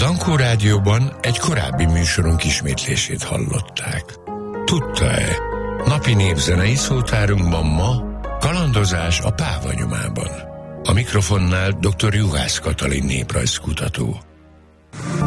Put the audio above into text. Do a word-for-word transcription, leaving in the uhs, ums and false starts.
Dankó Rádióban egy korábbi műsorunk ismétlését hallották. Tudta-e? Napi népzenei szótárunkban ma kalandozás a Páva nyomában. A mikrofonnál dr. Juhász Katalin néprajzkutató.